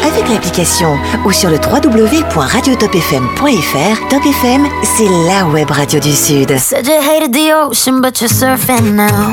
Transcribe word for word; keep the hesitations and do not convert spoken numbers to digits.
avec l'application ou sur le w w w point radio top f m point f r. Top F M, c'est la web radio du Sud. Said you hated the ocean, but you're surfing now.